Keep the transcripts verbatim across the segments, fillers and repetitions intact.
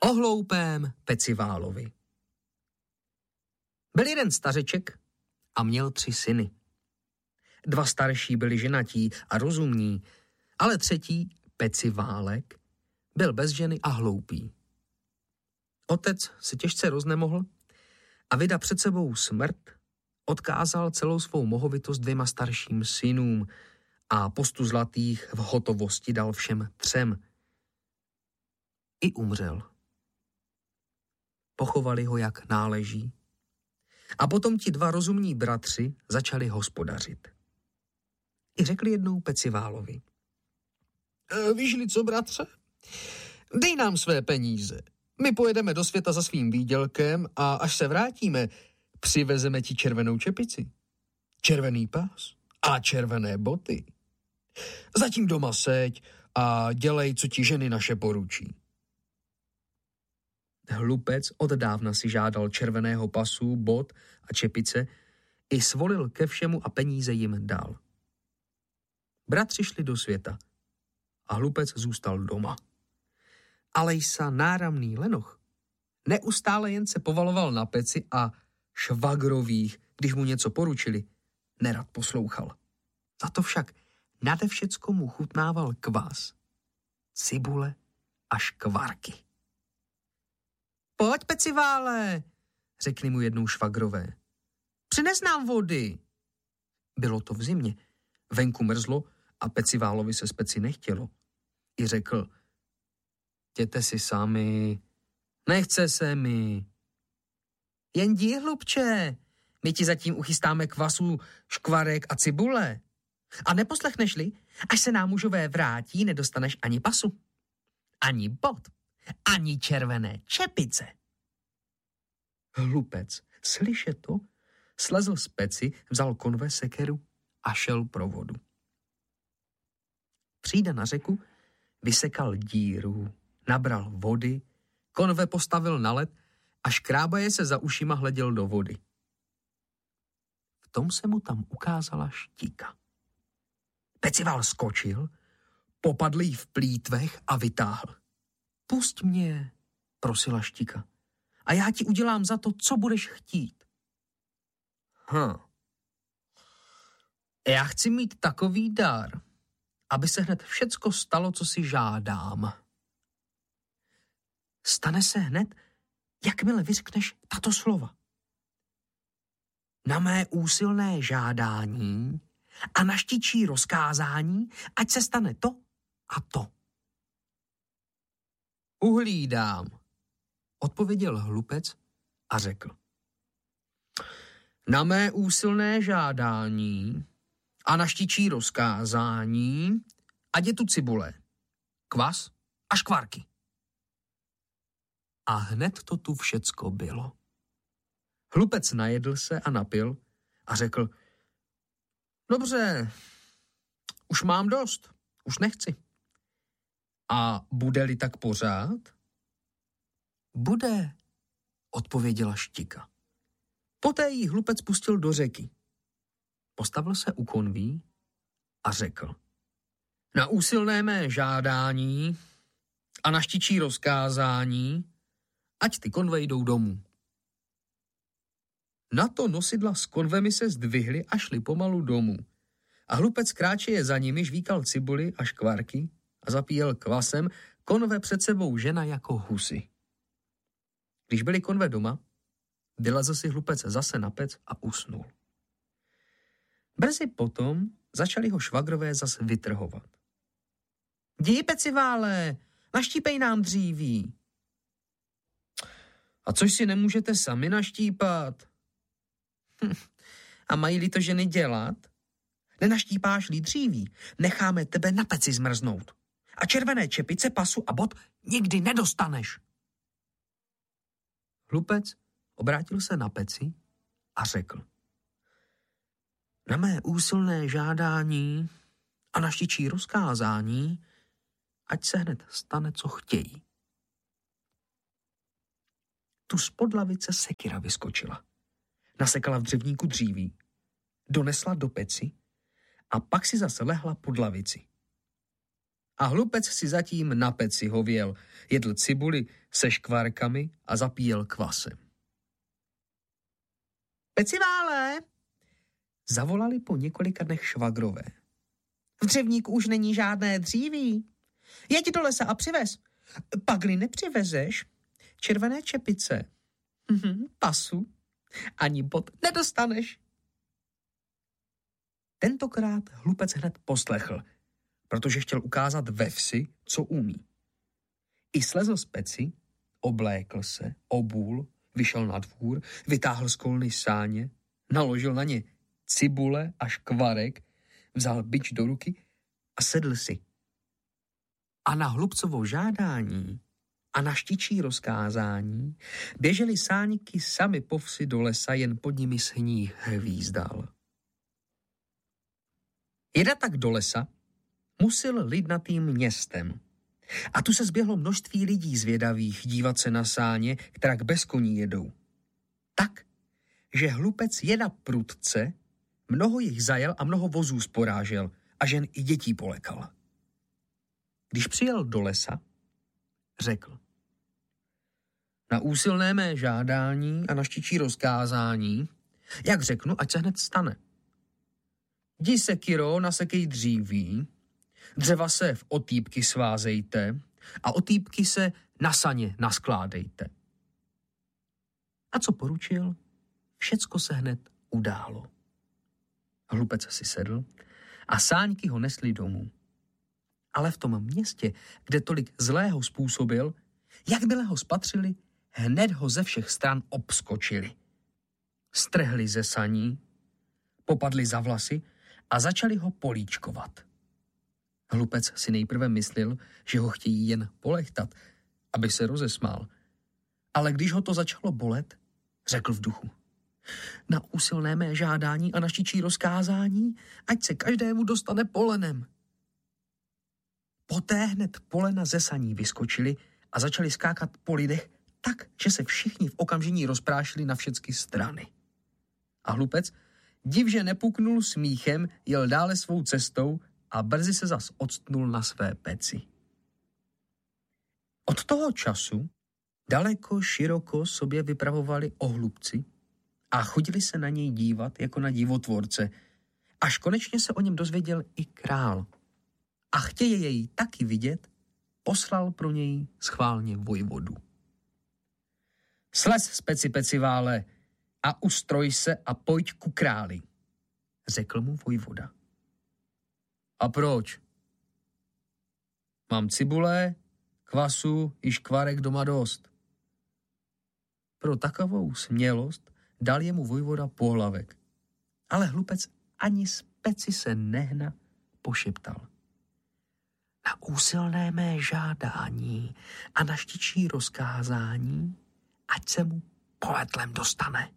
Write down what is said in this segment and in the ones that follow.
O hloupém Peciválovi. Byl jeden stařeček a měl tři syny. Dva starší byli ženatí a rozumní, ale třetí, Peciválek, byl bez ženy a hloupý. Otec se těžce roznemohl a vida před sebou smrt odkázal celou svou mohovitost dvěma starším synům a postu zlatých v hotovosti dal všem třem. I umřel. Pochovali ho, jak náleží. A potom ti dva rozumní bratři začali hospodařit. I řekli jednou Peciválovi. E, víš-li co, bratře? Dej nám své peníze. My pojedeme do světa za svým výdělkem a až se vrátíme, přivezeme ti červenou čepici, červený pás a červené boty. Zatím doma seď a dělej, co ti ženy naše poručí. Hlupec od dávna si žádal červeného pasu, bot a čepice, i svolil ke všemu a peníze jim dal. Bratři šli do světa a hlupec zůstal doma. Alejsa, náramný lenoch, neustále jen se povaloval na peci a švagrových, když mu něco poručili, nerad poslouchal. Za to však nade všecko mu chutnával kvás, cibule a škvarky. Pojď, Pecivále, řekli mu jednou švagrové. Přines nám vody. Bylo to v zimě. Venku mrzlo a Peciválovi se z peci nechtělo. I řekl, jděte si sami, nechce se mi. Jen jdi, hlubče, my ti zatím uchystáme kvasu, škvarek a cibule. A neposlechneš-li, až se nám mužové vrátí, nedostaneš ani pasu, ani bot, ani červené čepice. Hlupec, slyšet to, slezl z peci, vzal konve, sekeru a šel pro vodu. Přijde na řeku, vysekal díru, nabral vody, konve postavil na led a škrábaje se za ušima hleděl do vody. V tom se mu tam ukázala štika. Pecivál skočil, popadl jí v plítvech a vytáhl. Pusť mě, prosila štika, a já ti udělám za to, co budeš chtít. Hm. Já chci mít takový dar, aby se hned všecko stalo, co si žádám. Stane se hned, jakmile vyřkneš tato slova. Na mé úsilné žádání a na štičí rozkázání, ať se stane to a to. Uhlídám, odpověděl hlupec a řekl. Na mé úsilné žádání a na štičí rozkázání, ať je tu cibule, kvas a škvarky. A hned to tu všecko bylo. Hlupec najedl se a napil a řekl, dobře, už mám dost, už nechci. A bude-li tak pořád? Bude, odpověděla štika. Poté jí hlupec pustil do řeky. Postavil se u konví a řekl, na úsilné mé žádání a na štičí rozkázání, ať ty konve jdou domů. Na to nosidla s konvemi se zdvihly a šli pomalu domů. A hlupec kráčeje za nimi žvíkal cibuli a škvarky a zapíjel kvasem, konve před sebou žena jako husy. Když byli konve doma, vylezl si hlupec zase na pec a usnul. Brzy potom začali ho švagrové zase vytrhovat. Jdi, Pecivále, naštípej nám dříví. A což si nemůžete sami naštípat? Hm. A mají-li to ženy dělat? Nenaštípáš-li dříví, necháme tebe na peci zmrznout. A červené čepice, pasu a bot nikdy nedostaneš. Hlupec obrátil se na peci a řekl. Na mé úsilné žádání a na štičí rozkázání, ať se hned stane, co chtějí. Tu spod lavice sekira vyskočila. Nasekala v dřevníku dříví, donesla do peci a pak si zase lehla pod lavici. A hlupec si zatím na peci hověl, jedl cibuli se škvárkami a zapíjel kvasem. Pecivále! Zavolali po několika dnech švagrové. V dřevníku už není žádné dříví. Jeď do lesa a přivez. Pakli nepřivezeš červené čepice, mhm, pasu, ani bod nedostaneš. Tentokrát hlupec hned poslechl, protože chtěl ukázat ve vsi, co umí. I slezl z peci, oblékl se, obul, vyšel na dvůr, vytáhl z kolny sáně, naložil na ně cibule a škvarek, vzal bič do ruky a sedl si. A na hlubcovo žádání a na štičí rozkázání běželi sáníky sami po vsi do lesa, jen pod nimi sníh hvízdal. Jeda tak do lesa musil lidnatým městem. A tu se zběhlo množství lidí zvědavých dívat se na sáně, která bez koní jedou. Tak, že hlupec jeda prudce, mnoho jich zajel a mnoho vozů sporážel a žen i dětí polekal. Když přijel do lesa, řekl: Na úsilné mé žádání a na štičí rozkázání, jak řeknu, ať se hned stane. Jdi sekiro, nasekej dříví, dřeva se v otýpky svázejte a otýpky se na saně naskládejte. A co poručil, všecko se hned událo. Hlupec si sedl a sáňky ho nesli domů. Ale v tom městě, kde tolik zlého způsobil, jak byle ho spatřili, hned ho ze všech stran obskočili. Strhli ze saní, popadli za vlasy a začali ho políčkovat. Hlupec si nejprve myslel, že ho chtějí jen polechtat, aby se rozesmál. Ale když ho to začalo bolet, řekl v duchu: Na úsilné mé žádání a na štičí rozkázání, ať se každému dostane polenem. Poté hned polena ze saní vyskočili a začali skákat po lidech tak, že se všichni v okamžení rozprášili na všechny strany. A hlupec, divže nepuknul smíchem, jel dále svou cestou a brzy se zas octnul na své peci. Od toho času daleko široko sobě vypravovali o hlubci a chodili se na něj dívat jako na divotvorce, až konečně se o něm dozvěděl i král. A chtěje jej taky vidět, poslal pro něj schválně vojvodu. Slez z peci pecivále a ustroj se a pojď ku králi, řekl mu vojvoda. A proč? Mám cibule, kvasu i škvarek doma dost. Pro takovou smělost dal jemu vojvoda pohlavek, ale hlupec ani z peci se nehna pošeptal. Na úsilné mé žádání a na štičí rozkázání, ať se mu poletlem dostane.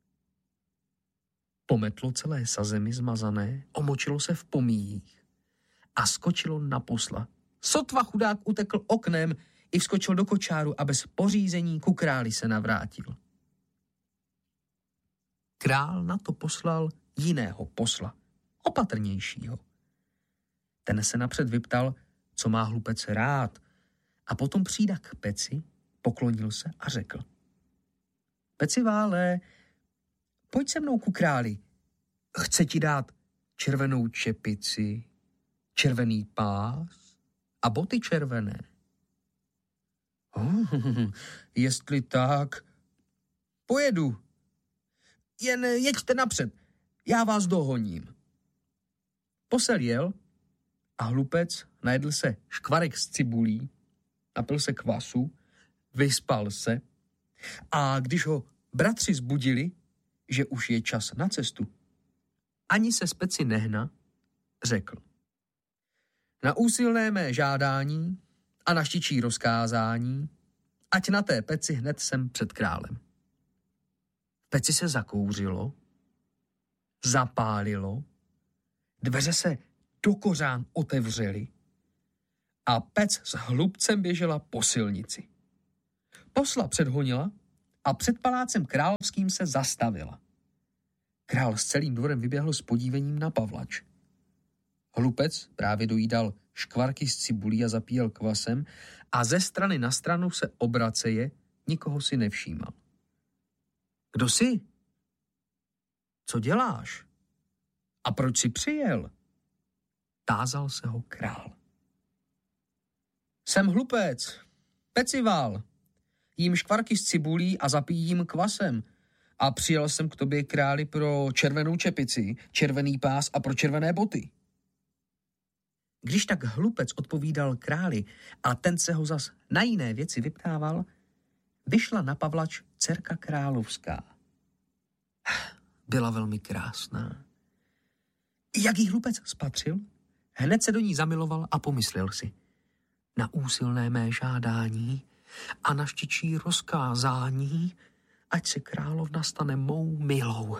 Pometlo celé sazemi zmazané, omočilo se v pomíjích a skočilo na posla. Sotva chudák utekl oknem i vskočil do kočáru a bez pořízení ku králi se navrátil. Král na to poslal jiného posla, opatrnějšího. Ten se napřed vyptal, co má hlupec rád, a potom přijda k peci, poklonil se a řekl: Pecivále, pojď se mnou ku králi. Chce ti dát červenou čepici, červený pás a boty červené. Oh, jestli tak, pojedu. Jen jeďte napřed, já vás dohoním. Posel jel a hlupec najedl se škvarek z cibulí, napil se kvasu, vyspal se a když ho bratři zbudili, že už je čas na cestu, ani se z peci nehna, řekl: Na úsilné mé žádání a na štičí rozkázání, ať na té peci hned jsem před králem. V peci se zakouřilo, zapálilo, dveře se do kořán otevřely a pec s hlubcem běžela po silnici. Posla předhonila a před palácem královským se zastavila. Král s celým dvorem vyběhl s podívením na pavlač. Hlupec právě dojídal škvarky z cibulí a zapíjel kvasem a ze strany na stranu se obraceje, nikoho si nevšímal. Kdo jsi? Co děláš? A proč jsi přijel? Tázal se ho král. Jsem hlupec, Pecivál. Jím škvarky z cibulí a zapíjím kvasem. A přijel jsem k tobě, králi, pro červenou čepici, červený pás a pro červené boty. Když tak hlupec odpovídal králi a ten se ho zas na jiné věci vyptával, vyšla na pavlač dcerka královská. Byla velmi krásná. Jak jí hlupec spatřil, hned se do ní zamiloval a pomyslel si. Na úsilné mé žádání a na štičí rozkázání, ať se královna stane mou milou.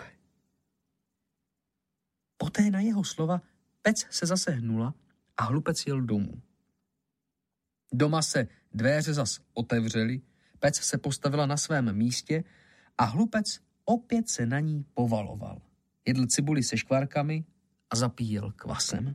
Poté na jeho slova pec se zase hnula a hlupec jel domů. Doma se dveře zas otevřely, pec se postavila na svém místě a hlupec opět se na ní povaloval. Jedl cibuli se škvárkami a zapíjel kvasem.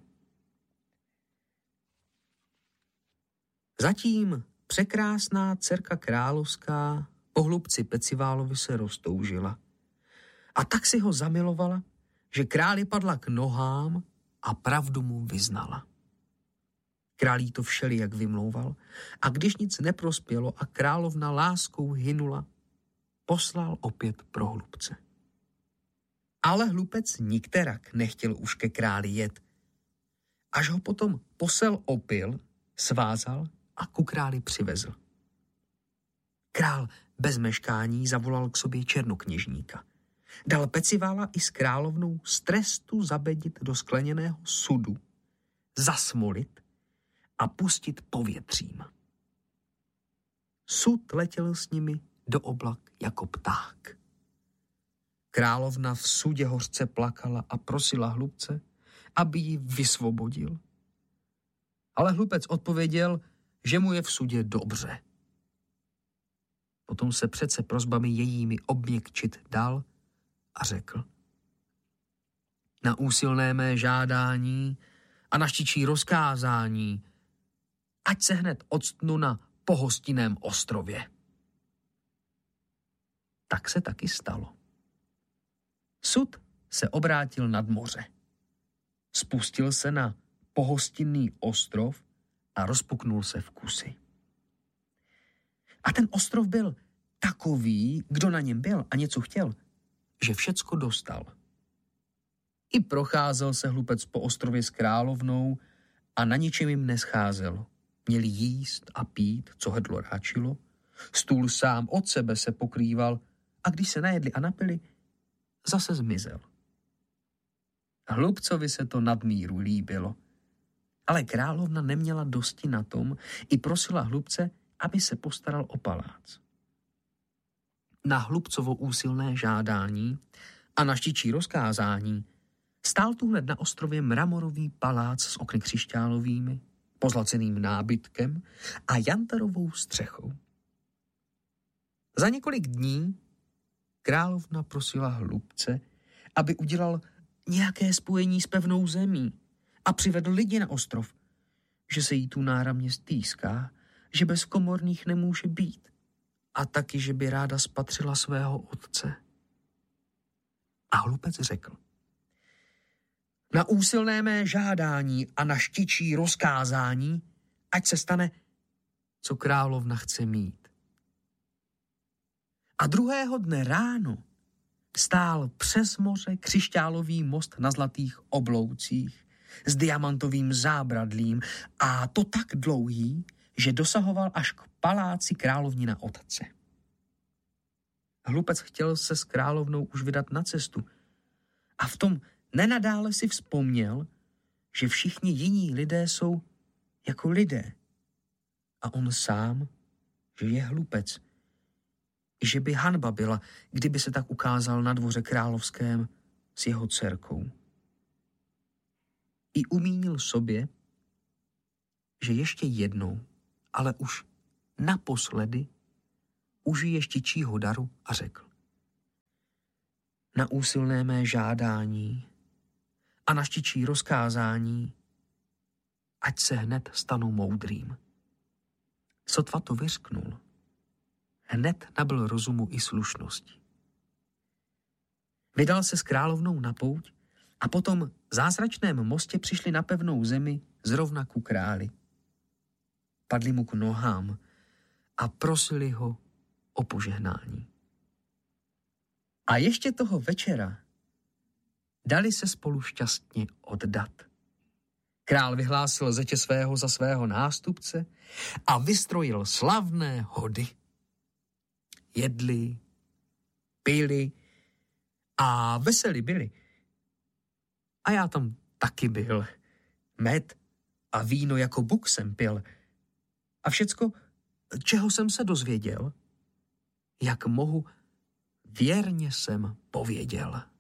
Zatím překrásná dcerka královská po hlubci Peciválovi se roztoužila. A tak si ho zamilovala, že králi padla k nohám a pravdu mu vyznala. Král jí to všelijak vymlouval a když nic neprospělo a královna láskou hynula, poslal opět pro hlubce. Ale hlupec nikterak nechtěl už ke králi jet. Až ho potom posel opil, svázal a ku králi přivezl. Král bez meškání zavolal k sobě černokněžníka. Dal Pecivála i s královnou z trestu zabedit do skleněného sudu, zasmolit a pustit povětřím. Sud letěl s nimi do oblak jako pták. Královna v sudě hořce plakala a prosila hlupce, aby ji vysvobodil. Ale hlupec odpověděl, že mu je v sudě dobře. Potom se přece prosbami jejími obměkčit dal a řekl. Na úsilné mé žádání a na štičí rozkázání, ať se hned odstnu na pohostinném ostrově. Tak se taky stalo. Sud se obrátil nad moře. Spustil se na pohostinný ostrov a rozpuknul se v kusy. A ten ostrov byl takový, kdo na něm byl a něco chtěl, že všecko dostal. I procházel se hlupec po ostrově s královnou a na ničem jim nescházelo. Měli jíst a pít, co hrdlo ráčilo, stůl sám od sebe se pokrýval a když se najedli a napili, zase zmizel. Hlupcovi se to nadmíru líbilo, ale královna neměla dosti na tom i prosila hlupce, aby se postaral o palác. Na hlupcovo úsilné žádání a na štičí rozkázání stál tu hned na ostrově mramorový palác s okny křišťálovými, pozlaceným nábytkem a jantarovou střechou. Za několik dní královna prosila hlupce, aby udělal nějaké spojení s pevnou zemí a přivedl lidi na ostrov, že se jí tu náramně stýská, že bez komorných nemůže být a taky, že by ráda spatřila svého otce. A hlupec řekl, na úsilné mé žádání a na štičí rozkázání, ať se stane, co královna chce mít. A druhého dne ráno stál přes moře křišťálový most na zlatých obloucích s diamantovým zábradlím a to tak dlouhý, že dosahoval až k paláci královnina otce. Hlupec chtěl se s královnou už vydat na cestu a v tom nenadále si vzpomněl, že všichni jiní lidé jsou jako lidé a on sám, že je hlupec. Že by hanba byla, kdyby se tak ukázal na dvoře královském s jeho dcerkou. I umínil sobě, že ještě jednou, ale už naposledy, užije štičího daru a řekl. Na úsilné mé žádání a na štičí rozkázání, ať se hned stanou moudrým. Sotva to vyřknul, hned nabyl rozumu i slušnosti. Vydal se s královnou na pouť a potom v zázračném mostě přišli na pevnou zemi zrovna ku králi. Padli mu k nohám a prosili ho o požehnání. A ještě toho večera dali se spolu šťastně oddat. Král vyhlásil zetě svého za svého nástupce a vystrojil slavné hody. Jedli, pili a veseli byli. A já tam taky byl. Med a víno jako buk jsem pil. A všecko, čeho jsem se dozvěděl, jak mohu, věrně jsem pověděl.